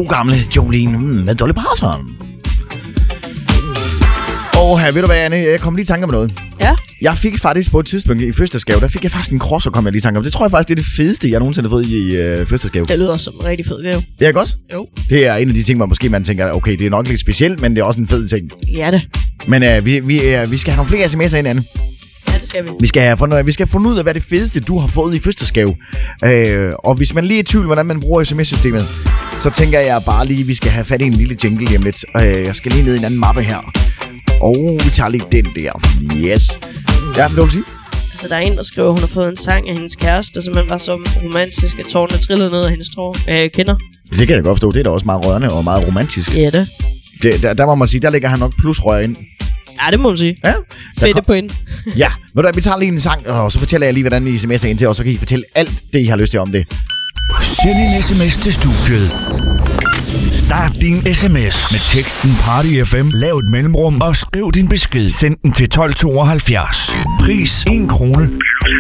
god gamle Jolene med Dolly Parton. Og her, ved du hvad, Anne? Jeg kom lige i tanke om noget. Ja? Jeg fik faktisk på et tidspunkt i fødselsdagsgave, der fik jeg faktisk en crosser, kom jeg lige i tanke om. Det tror jeg faktisk, det er det fedeste, jeg nogensinde har fået i fødselsdagsgave. Det lyder som en rigtig fed gave. Det er godt? Jo. Det er en af de ting, hvor måske man tænker, okay, det er nok lidt specielt, men det er også en fed ting. Ja, det. Men vi skal have nogle flere sms'er ind, Anne. Ja, det skal vi. Vi skal have fundet ud af, hvad det fedeste, du har fået i fødselsdagsgave. Og hvis man lige er i tvivl, hvordan man bruger sms-systemet, så tænker jeg bare lige, vi skal have fat i en lille jingle lige om lidt. Jeg skal lige ned i en anden mappe her. Og vi tager lige den der. Yes. Ja, hvad vil du sige? Altså, der er en, der skriver, at hun har fået en sang af hendes kæreste, der simpelthen var så romantisk, at tårerne trillede ned af hendes kinder. Det kan jeg godt forstå. Det er da også meget rørende og meget romantisk. Ja, det. Der må man sige, der ligger han nok plusrør ind. Ja, det må man sige. Ja. Fedt på hende. Ja, ved du, vi tager lige en sang, og så fortæller jeg lige, hvordan I sms'er ind til, og så kan I fortælle alt det, I har lyst til om det. Send en sms til studiet. Start din sms med teksten Party FM, lav et mellemrum og skriv din besked. Send den til 1272. Pris 1 krone.